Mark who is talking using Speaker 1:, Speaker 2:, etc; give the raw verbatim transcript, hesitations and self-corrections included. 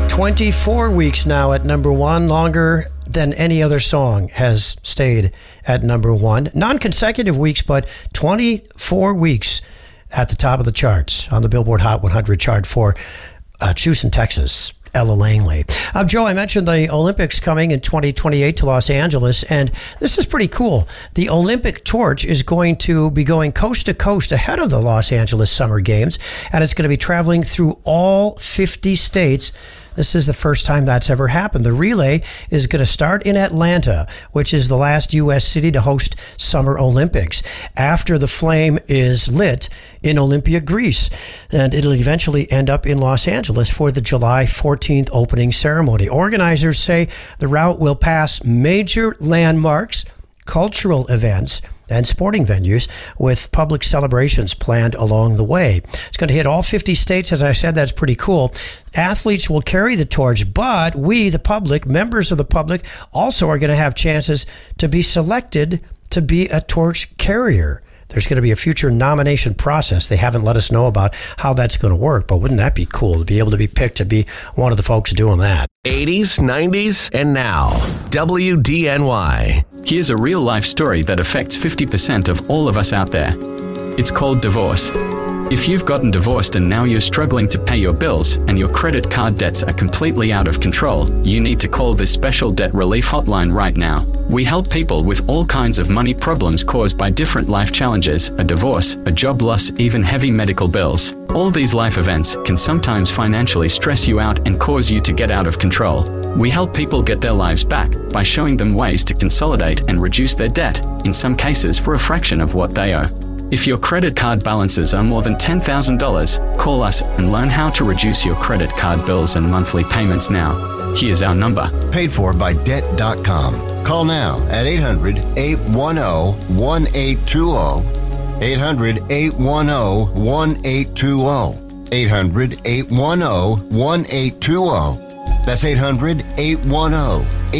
Speaker 1: twenty-four weeks now at number one, longer than any other song has stayed at number one. Non-consecutive weeks, but twenty-four weeks at the top of the charts on the Billboard Hot one hundred chart for uh, Houston, Texas. Ella Langley. Uh, Joe, I mentioned the Olympics coming in twenty twenty-eight to Los Angeles, and this is pretty cool. The Olympic torch is going to be going coast to coast ahead of the Los Angeles Summer Games, and it's going to be traveling through all fifty states. This is the first time that's ever happened. The relay is going to start in Atlanta, which is the last U S city to host Summer Olympics, after the flame is lit in Olympia, Greece. And it'll eventually end up in Los Angeles for the July fourteenth opening ceremony. Organizers say the route will pass major landmarks, cultural events, and sporting venues, with public celebrations planned along the way. It's going to hit all fifty states. As I said, that's pretty cool. Athletes will carry the torch, but we, the public, members of the public, also are going to have chances to be selected to be a torch carrier. There's going to be a future nomination process. They haven't let us know about how that's going to work, but wouldn't that be cool to be able to be picked to be one of the folks doing that?
Speaker 2: eighties, nineties, and now. W D N Y.
Speaker 3: Here's a real-life story that affects fifty percent of all of us out there. It's called divorce. If you've gotten divorced and now you're struggling to pay your bills and your credit card debts are completely out of control, you need to call this special debt relief hotline right now. We help people with all kinds of money problems caused by different life challenges, a divorce, a job loss, even heavy medical bills. All these life events can sometimes financially stress you out and cause you to get out of control. We help people get their lives back by showing them ways to consolidate and reduce their debt, in some cases for a fraction of what they owe. If your credit card balances are more than ten thousand dollars, call us and learn how to reduce your credit card bills and monthly payments now. Here's our number.
Speaker 4: Paid for by debt dot com. Call now at eight hundred, eight one zero, one eight two zero. eight hundred, eight one zero, one eight two zero. eight hundred, eight one zero, one eight two zero. That's eight hundred, eight one zero,